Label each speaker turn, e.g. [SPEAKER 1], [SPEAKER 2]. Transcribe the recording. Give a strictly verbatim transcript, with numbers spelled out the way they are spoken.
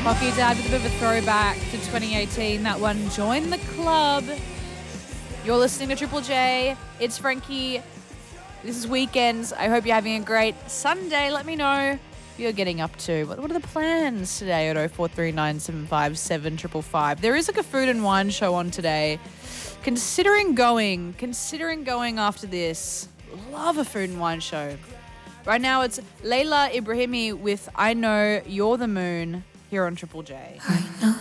[SPEAKER 1] Hockey Dad with a bit of a throwback to twenty eighteen. That one, Join the Club. You're listening to Triple J. It's Frankie. This is weekends. I hope you're having a great Sunday. Let me know what you're getting up to. What, what are the plans today at oh four three nine seven five seven five five? There is like a food and wine show on today. Considering going, considering going after this. Love a food and wine show. Right now it's Layla Ibrahimi with I Know You're the Moon here on Triple J.
[SPEAKER 2] I know